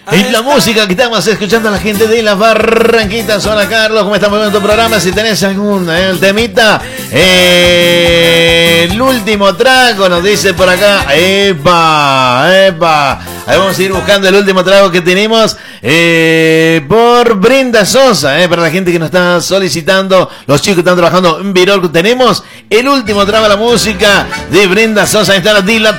Y la música que estamos escuchando a la gente de las Barranquitas. Hola Carlos, ¿cómo estamos viendo tu programa? Si tenés algún temita, el último trago nos dice por acá. Epa. Ahí vamos a ir buscando el último trago que tenemos por Brenda Sosa, para la gente que nos está solicitando, los chicos que están trabajando en Virol. Tenemos el último trago de la música de Brenda Sosa. Ahí está la